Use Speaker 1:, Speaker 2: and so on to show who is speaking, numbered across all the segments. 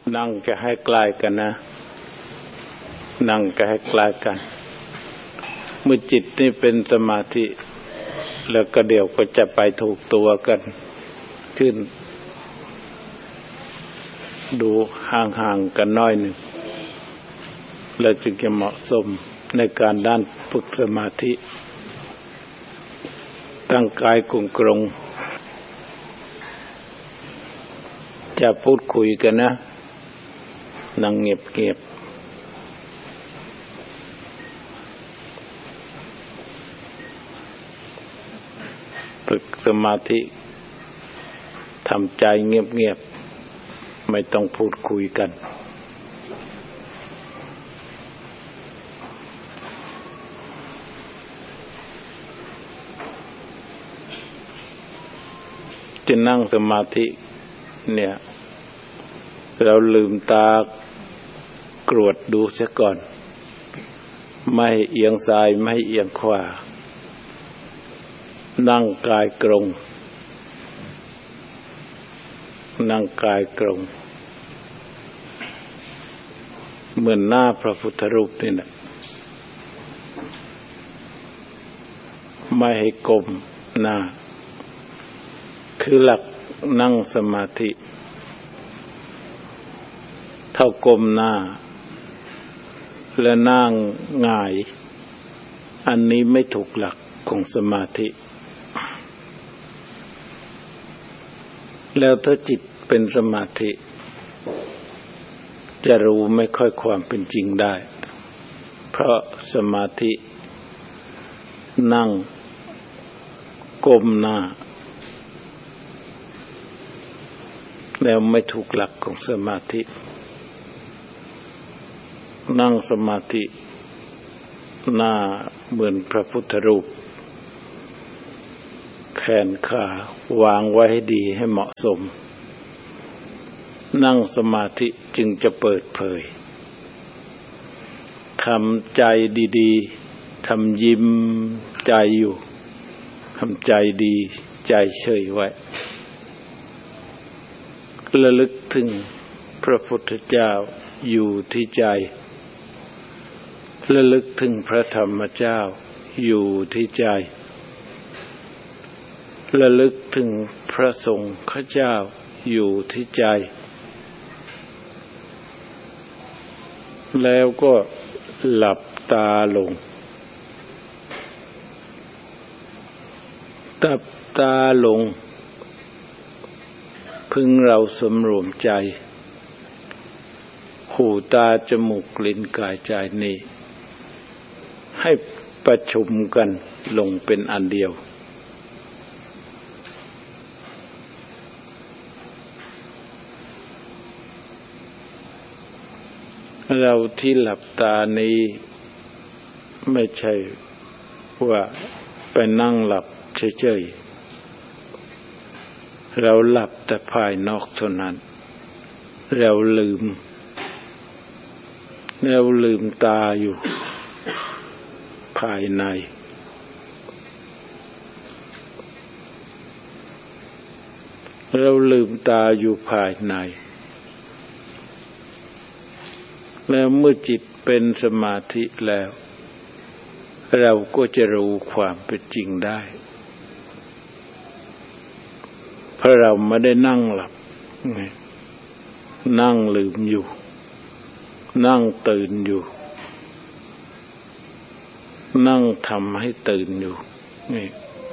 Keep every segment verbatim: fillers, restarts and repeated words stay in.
Speaker 1: นั่งจะให้ใกล้กันนะนั่งจะให้ใกล้กันเมื่อจิตนี่เป็นสมาธิแล้วก็เดี๋ยวก็จะไปถูกตัวกันขึ้นดูห่างๆกันน้อยหนึ่งแล้วจึงจะเหมาะสมในการด้านฝึกสมาธิตั้งกายกงกรงจะพูดคุยกันนะนั่งเงียบๆฝึกสมาธิทำใจเงียบๆไม่ต้องพูดคุยกันจะนั่งสมาธิเนี่ยเราลืมตากรวดดูเสียก่อนไม่เอียงซ้ายไม่เอียงขวานั่งกายตรงนั่งกายตรงเหมือนหน้าพระพุทธรูปนี่นะไม่ให้ก้มหน้าคือหลักนั่งสมาธิเท่าก้มหน้าและนั่งหงายอันนี้ไม่ถูกหลักของสมาธิแล้วถ้าจิตเป็นสมาธิจะรู้ไม่ค่อยความเป็นจริงได้เพราะสมาธินั่งก้มหน้าแล้วไม่ถูกหลักของสมาธินั่งสมาธิหน้าเหมือนพระพุทธรูปแขนขาวางไว้ให้ดีให้เหมาะสมนั่งสมาธิจึงจะเปิดเผยทำใจดีๆทำยิ้มใจอยู่ทำใจดีใจเฉยไว้ระลึกถึงพระพุทธเจ้าอยู่ที่ใจระลึกถึงพระธรรมเจ้าอยู่ที่ใจระลึกถึงพระสงฆ์เจ้าอยู่ที่ใจแล้วก็หลับตาลงตับตาลงพึงเราสำรวมใจหูตาจมูกลิ้นกายใจนี้ให้ประชุมกันลงเป็นอันเดียวเราที่หลับตานี้ไม่ใช่ว่าไปนั่งหลับเฉยๆเราหลับแต่ภายนอกเท่านั้นเราลืมเราลืมตาอยู่ภายในเราลืมตาอยู่ภายในแล้วเมื่อจิตเป็นสมาธิแล้วเราก็จะรู้ความเป็นจริงได้เพราะเราไม่ได้นั่งหลับนั่งลืมอยู่นั่งตื่นอยู่นั่งทำให้ตื่นอยู่นี่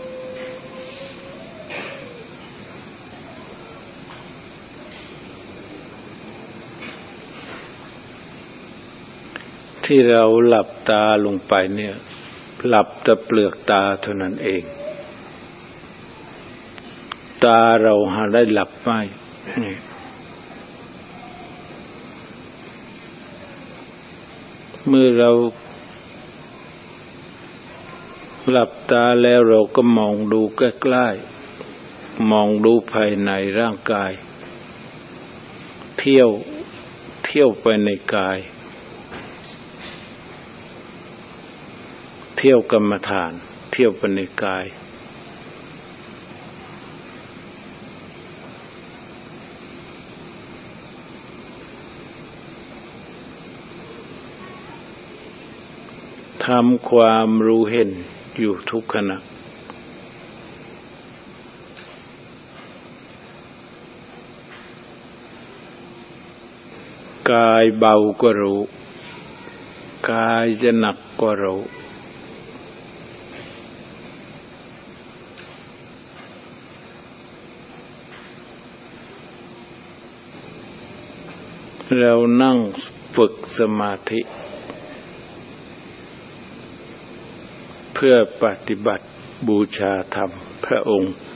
Speaker 1: ที่เราหลับตาลงไปเนี่ยหลับแต่เปลือกตาเท่านั้นเองตาเราหาได้หลับไหมนี่เมื่อเราหลับตาแล้วเราก็มองดูใกล้ๆมองดูภายในร่างกายเที่ยวเที่ยวไปในกายเที่ยวกรรมฐานเที่ยวไปในกายทำความรู้เห็นอยู่ทุกขณะกายเบาก็รู้กายจะหนักก็รู้เรานั่งฝึกสมาธิเพื่อปฏิบัติบูชาธรรมพระองค์